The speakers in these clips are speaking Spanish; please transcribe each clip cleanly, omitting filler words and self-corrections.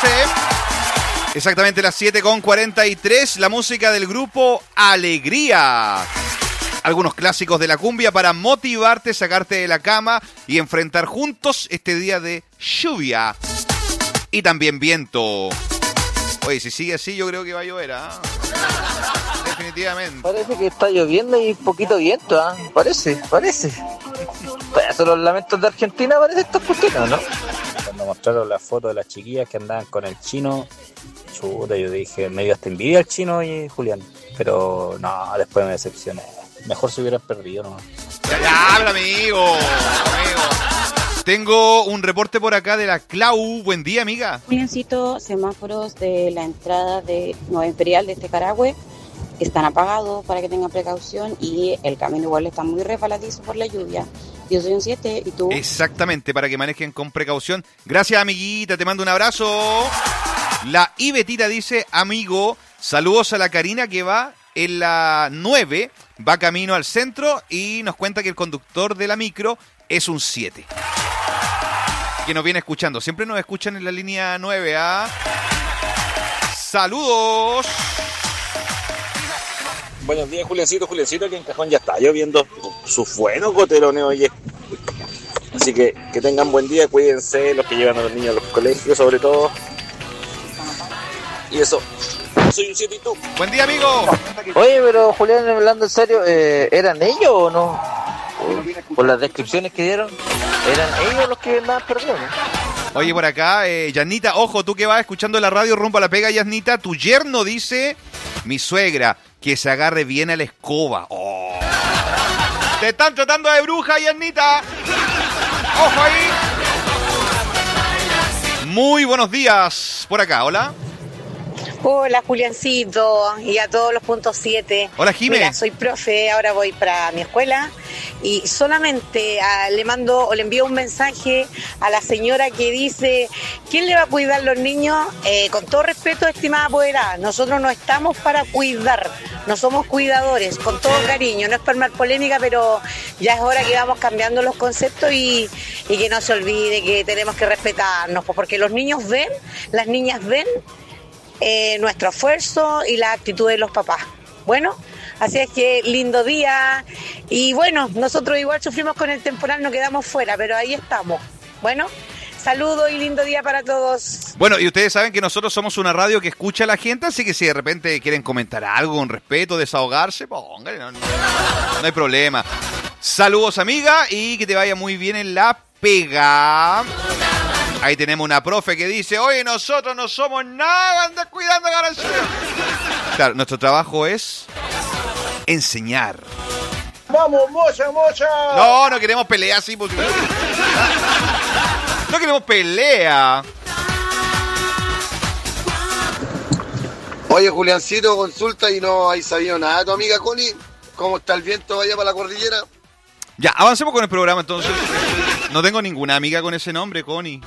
parece? Exactamente las 7:43, la música del grupo Alegría. Algunos clásicos de la cumbia para motivarte, sacarte de la cama y enfrentar juntos este día de lluvia y también viento. Oye, si sigue así yo creo que va a llover, ¿ah? Definitivamente. Parece que está lloviendo y poquito viento, ¿ah? Parece. Pero los lamentos de Argentina parecen estos cuestiones, ¿no? Cuando mostraron la foto de las chiquillas que andaban con el chino, chuta, yo dije, medio hasta envidia al chino y Julián. Pero no, después me decepcioné. Mejor se hubieran perdido, ¿no? Ya, habla, amigo. Tengo un reporte por acá de la Clau. Buen día, amiga. Juliancito, semáforos de la entrada de Nueva Imperial de Carahue están apagados para que tengan precaución y el camino igual está muy resbaladizo por la lluvia. Yo soy un 7 y tú. Exactamente, para que manejen con precaución. Gracias, amiguita, te mando un abrazo. La Ibetita dice, amigo, saludos a la Karina que va en la 9, va camino al centro y nos cuenta que el conductor de la micro es un 7. Que nos viene escuchando. Siempre nos escuchan en la línea 9, ¿ah? ¡Saludos! Buenos días, Juliancito, que en Cajón ya está lloviendo sus buenos goterones, oye. Así que tengan buen día, cuídense, los que llevan a los niños a los colegios, sobre todo. Y eso, soy un 7 y tú. Buen día, amigo. Oye, pero Julián, hablando en serio, ¿eran ellos o no? Por las descripciones que dieron, ¿eran ellos los que andaban perdidos, no? Oye, por acá, Yasnita, ojo, tú que vas escuchando la radio rumbo a la pega, Yasnita, tu yerno dice, mi suegra, que se agarre bien a la escoba. Oh. Te están tratando de bruja, Yasnita. Ojo ahí. Muy buenos días. Por acá, hola. Hola, Juliancito, y a todos los puntos 7. Hola, Jimé. Mira, soy profe, ahora voy para mi escuela y solamente le envío un mensaje a la señora que dice, ¿quién le va a cuidar los niños? Con todo respeto, estimada apoderada, nosotros no estamos para cuidar, no somos cuidadores, con todo cariño, no es para armar polémica, pero ya es hora que vamos cambiando los conceptos y que no se olvide que tenemos que respetarnos, porque los niños ven, las niñas ven nuestro esfuerzo y la actitud de los papás. Bueno, así es que lindo día y bueno, nosotros igual sufrimos con el temporal, no quedamos fuera, pero ahí estamos. Bueno, saludos y lindo día para todos. Bueno, y ustedes saben que nosotros somos una radio que escucha a la gente, así que si de repente quieren comentar algo con respeto, desahogarse, póngale, no hay problema. Saludos, amiga, y que te vaya muy bien en la pega. Ahí tenemos una profe que dice, oye, nosotros no somos nada, andas cuidando garantías. Claro, nuestro trabajo es enseñar. ¡Vamos, mocha! No queremos pelea así, porque... No queremos pelea. Oye, Juliancito, consulta y no hay sabido nada de tu amiga Connie. ¿Cómo está el viento allá para la cordillera? Ya, avancemos con el programa entonces. No tengo ninguna amiga con ese nombre, Connie.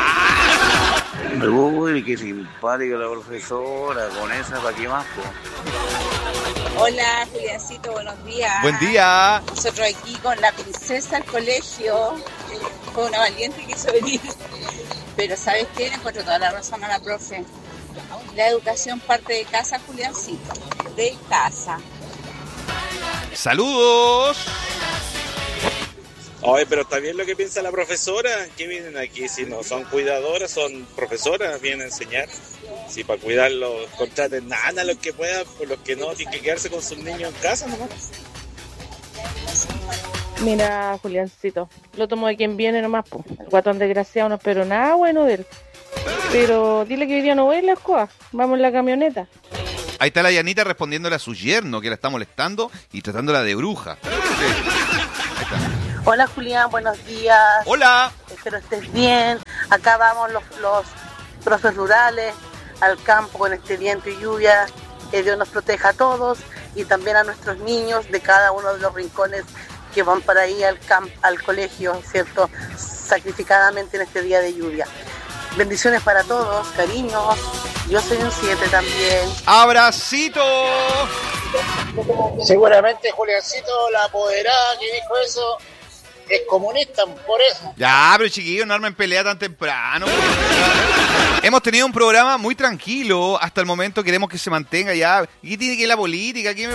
Uy, qué simpática la profesora, con esa, ¿para qué más, po? Hola, Juliancito, buenos días. Buen día. Nosotros aquí con la princesa al colegio, fue una valiente que quiso venir. Pero ¿sabes qué? Le encuentro toda la razón a la profe. La educación parte de casa, Juliancito, de casa. ¡Saludos! Oye, pero está bien lo que piensa la profesora. ¿Qué vienen aquí? Si no son cuidadoras, son profesoras, vienen a enseñar. Si para cuidarlos contraten nada, los que puedan, por los que no, tienen que quedarse con sus niños en casa nomás. Mira, Juliancito, lo tomo de quien viene nomás, po. El guatón desgraciado no espero nada bueno de él. Pero dile que hoy día no voy en la escoba, vamos en la camioneta. Ahí está la Yanita respondiéndole a su yerno, que la está molestando y tratándola de bruja. Hola Julián, buenos días. Hola. Espero estés bien. Acá vamos los profes rurales al campo con este viento y lluvia. Que Dios nos proteja a todos y también a nuestros niños de cada uno de los rincones que van para ahí al colegio, ¿cierto? Sacrificadamente en este día de lluvia. Bendiciones para todos, cariños. Yo soy un 7 también. ¡Abracito! Seguramente Juliancito, la apoderada que dijo eso, es comunista, por eso. Ya, pero chiquillos, no armen pelea tan temprano. Hemos tenido un programa muy tranquilo hasta el momento, queremos que se mantenga ya. ¿Qué tiene que ver la política? ¿Qué me...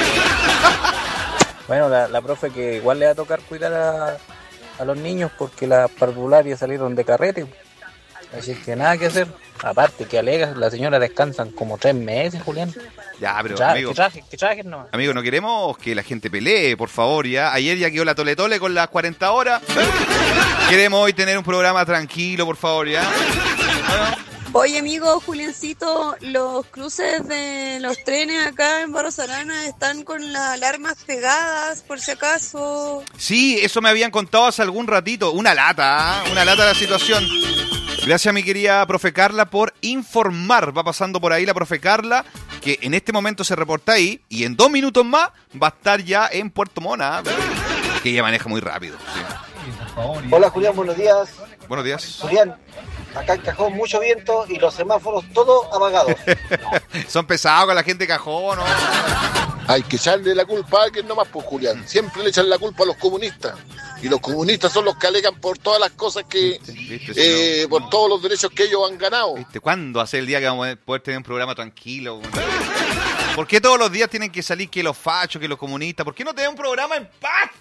Bueno, la profe que igual le va a tocar cuidar a los niños porque las parvularias salieron de carrete. Así que nada que hacer. Aparte, que alegas, la señora descansan como 3 meses, Julián. Ya, pero amigo, que trajen no. Amigo, no queremos que la gente pelee, por favor, ya. Ayer ya quedó la tole con las 40 horas. Queremos hoy tener un programa tranquilo, por favor, ya. Bueno. Oye, amigo Juliancito, los cruces de los trenes acá en Barros Arana están con las alarmas pegadas, por si acaso. Sí, eso me habían contado hace algún ratito. Una lata de la situación. Gracias, mi querida profe Carla, por informar. Va pasando por ahí la profe Carla, que en este momento se reporta ahí, y en 2 minutos más va a estar ya en Puerto Montt, que ella maneja muy rápido. Sí. Hola, Julián, buenos días. Buenos días. Julián, acá en Cajón mucho viento y los semáforos todos apagados. Son pesados con la gente de Cajón, ¿no? Hay que echarle la culpa a alguien nomás, pues, Julián. Siempre le echan la culpa a los comunistas. Y los comunistas son los que alegan por todas las cosas que... ¿Viste, por todos los derechos que ellos han ganado. ¿Viste? ¿Cuándo hace el día que vamos a poder tener un programa tranquilo? ¿Por qué todos los días tienen que salir que los fachos, que los comunistas? ¿Por qué no tenemos un programa en paz?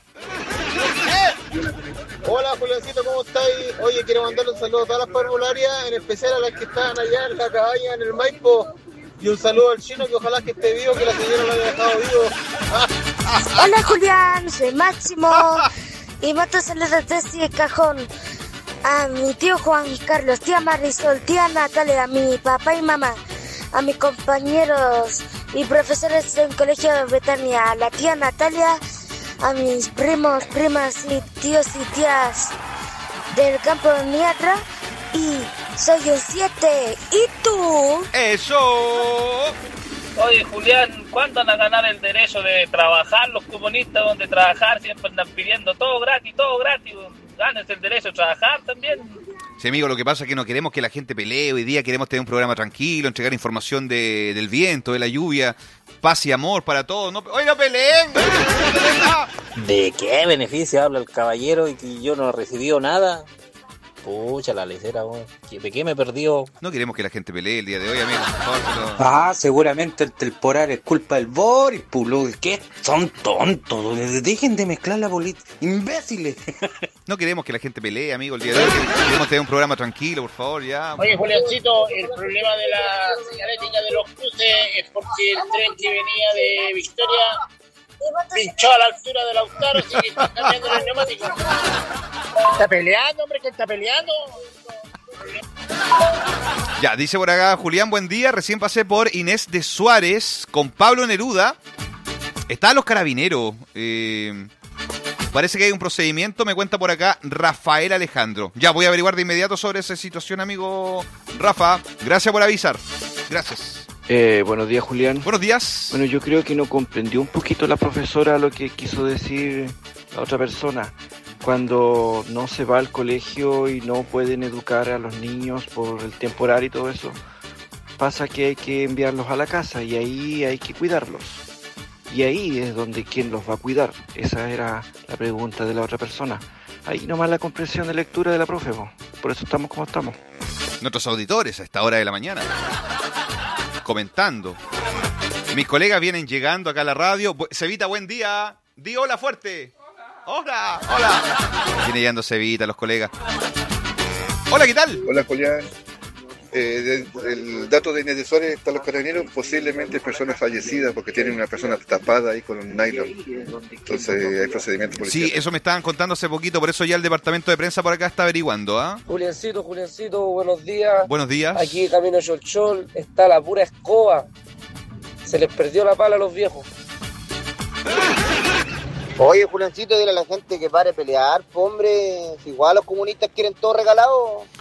Hola, Juliancito, ¿cómo estáis? Oye, quiero mandarle un saludo a todas las parvularias, en especial a las que están allá en la cabaña, en el Maipo. Y un saludo al chino, que ojalá que esté vivo, que la señora lo haya dejado vivo. Hola, Julián, soy Máximo. Y mando saludos desde Cajón a mi tío Juan Carlos, tía Marisol, tía Natalia, a mi papá y mamá, a mis compañeros y profesores del colegio de Betania, a la tía Natalia, a mis primos, primas y tíos y tías del campo de Niatra. Y soy un 7. ¿Y tú? ¡Eso! Oye, Julián, ¿cuándo van a ganar el derecho de trabajar los comunistas? Donde trabajar siempre andan pidiendo todo gratis. Ganes el derecho de trabajar también. Sí, amigo, lo que pasa es que no queremos que la gente pelee. Hoy día queremos tener un programa tranquilo, entregar información del viento, de la lluvia, paz y amor para todos. No, ¡hoy no peleen! ¿De qué beneficio habla el caballero y que yo no he recibido nada? Pucha, la lecera, ¿de qué me perdió? No queremos que la gente pelee el día de hoy, amigo. Por favor, seguramente el temporal es culpa del Boris, pulo. ¿Qué? Son tontos. Dejen de mezclar la política. ¡Imbéciles! No queremos que la gente pelee, amigo, el día de hoy. Queremos tener un programa tranquilo, por favor, ya. Oye, Juliancito, el problema de la señalética de los cruces es porque el tren que venía de Victoria pinchó a la altura del Lautaro, así que están cambiando los neumáticos. Está peleando, hombre, que está peleando. Ya, dice por acá Julián, buen día. Recién pasé por Inés de Suárez con Pablo Neruda. Están los carabineros. Parece que hay un procedimiento, me cuenta por acá Rafael Alejandro. Ya, voy a averiguar de inmediato sobre esa situación, amigo Rafa. Gracias por avisar. Gracias. Buenos días, Julián. Buenos días. Bueno, yo creo que no comprendió un poquito la profesora lo que quiso decir la otra persona. Cuando no se va al colegio y no pueden educar a los niños por el temporal y todo eso, pasa que hay que enviarlos a la casa y ahí hay que cuidarlos. Y ahí es donde quién los va a cuidar. Esa era la pregunta de la otra persona. Ahí nomás la comprensión de lectura de la profe, por eso estamos como estamos. Nuestros auditores a esta hora de la mañana comentando. Mis colegas vienen llegando acá a la radio. Cevita, buen día. Di hola fuerte. Hola. Viene llegando Cevita, los colegas. Hola, ¿qué tal? Hola, Julián. El dato de Inés de Suárez está los carabineros, posiblemente personas fallecidas porque tienen una persona tapada ahí con un nylon. Entonces hay procedimientos policiales. Sí, eso me estaban contando hace poquito, por eso ya el departamento de prensa por acá está averiguando, ¿ah? Juliancito, buenos días. Buenos días. Aquí camino Cholchol, está la pura escoba. Se les perdió la pala a los viejos. Oye, Juliancito, dile a la gente que pare de pelear, hombre. Si igual los comunistas quieren todo regalado.